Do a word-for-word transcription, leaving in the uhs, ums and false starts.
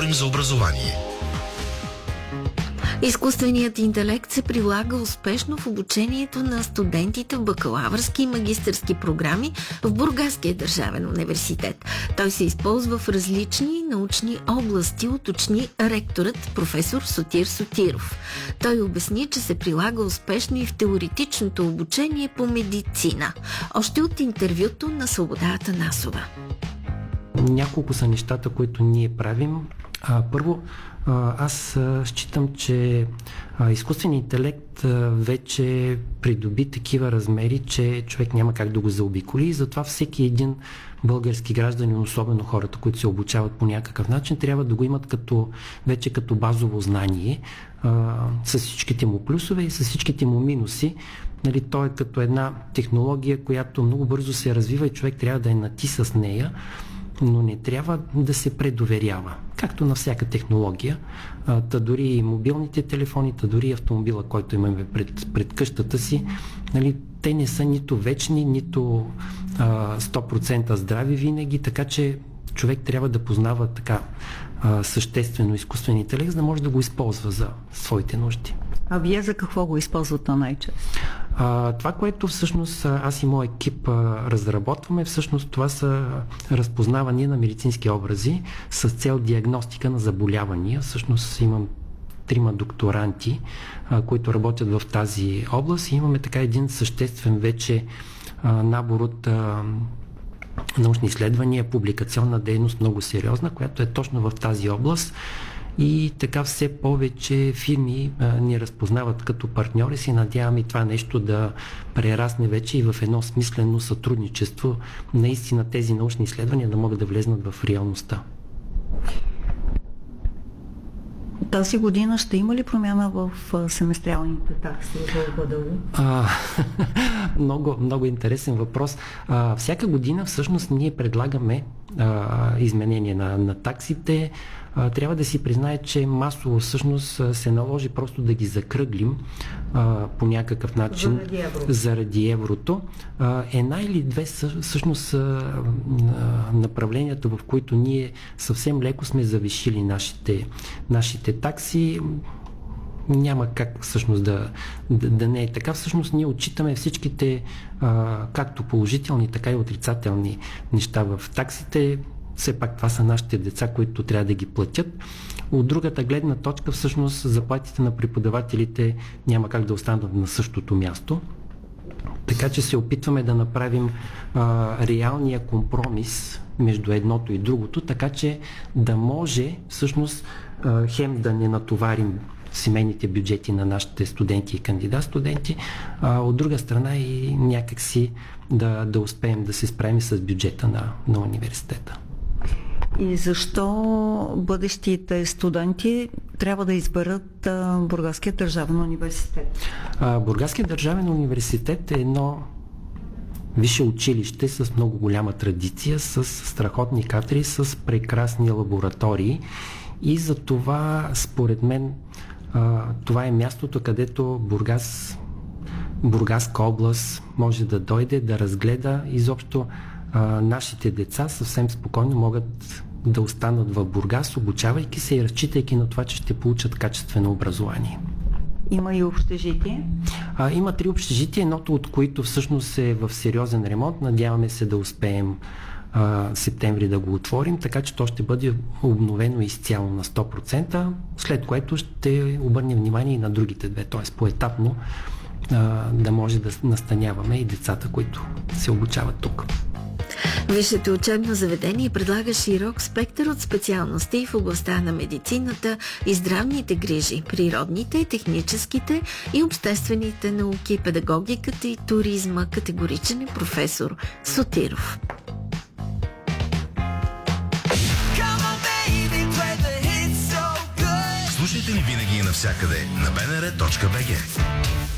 говорим за образование. Изкуственият интелект се прилага успешно в обучението на студентите в бакалавърски и магистърски програми в Бургаския държавен университет. Той се използва в различни научни области, уточни ректорът професор Сотир Сотиров. Той обясни, че се прилага успешно и в теоретичното обучение по медицина. Още от интервюто на Свобода Атанасова. Няколко са нещата, които ние правим. А, първо, аз считам, че изкуственият интелект вече придоби такива размери, че човек няма как да го заобиколи и затова всеки един български гражданин, особено хората, които се обучават по някакъв начин, трябва да го имат като, вече като базово знание, а, с всичките му плюсове и с всичките му минуси. Нали, той е като една технология, която много бързо се развива и човек трябва да е нати с нея, но не трябва да се предоверява. Както на всяка технология, та дори и мобилните телефони, та дори и автомобила, който имаме пред, пред къщата си, нали, те не са нито вечни, нито а, сто процента здрави винаги, така че човек трябва да познава така а, съществено изкуствен интелект, за да може да го използва за своите нужди. А вие за какво го използвате най-често? А, това, което всъщност аз и моят екип а, разработваме, всъщност това са разпознавания на медицински образи с цел диагностика на заболявания. Всъщност имам трима докторанти, а, които работят в тази област и имаме така един съществен вече а, набор от а, научни изследвания, публикационна дейност, много сериозна, която е точно в тази област. И така все повече фирми а, ни разпознават като партньори. Си надявам и това нещо да прерасне вече и в едно смислено сътрудничество. Наистина тези научни изследвания да могат да влезнат в реалността. Тази година ще има ли промяна в семестриалните такси за БДУ? А, много, много интересен въпрос. А, всяка година всъщност ние предлагаме а, изменение на, на таксите. А, трябва да си признае, че масово всъщност се наложи просто да ги закръглим а, по някакъв начин заради, евро. заради еврото. А, една или две всъщност са направленията, в които ние съвсем леко сме завишили нашите, нашите такси. Няма как всъщност да, да, да не е така. Всъщност ние отчитаме всичките а, както положителни, така и отрицателни неща в таксите. Все пак това са нашите деца, които трябва да ги платят. От другата гледна точка, всъщност заплатите на преподавателите няма как да останат на същото място. Така че се опитваме да направим а, реалния компромис между едното и другото, така че да може всъщност а, хем да не натоварим семейните бюджети на нашите студенти и кандидат-студенти, а от друга страна и някакси да, да успеем да се справим с бюджета на, на университета. И защо бъдещите студенти трябва да изберат а, Бургаския държавен университет? А, Бургаския държавен университет е едно висше училище с много голяма традиция, с страхотни кадри, с прекрасни лаборатории и за това, според мен, а, това е мястото, където Бургас, Бургаска област може да дойде, да разгледа изобщо а, нашите деца съвсем спокойно могат да останат в Бургас, обучавайки се и разчитайки на това, че ще получат качествено образование. Има и общежитие? А, има три общежития, едното от които всъщност е в сериозен ремонт. Надяваме се да успеем а, септември да го отворим, така че то ще бъде обновено изцяло на сто процента, след което ще обърнем внимание и на другите две, т.е. поетапно а, да може да настаняваме и децата, които се обучават тук. Висшето учебно заведение предлага широк спектър от специалности в областта на медицината и здравните грижи, природните, техническите и обществените науки, педагогиката и туризма. Категоричен е професор Сотиров. Слушайте ни винаги и навсякъде на би ен ар точка би джи.